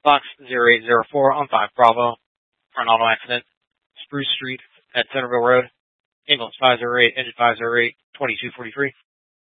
Box 0804 on 5 Bravo for an auto accident. Spruce Street at Centerville Road. Ambulance 508, engine 508, 2243.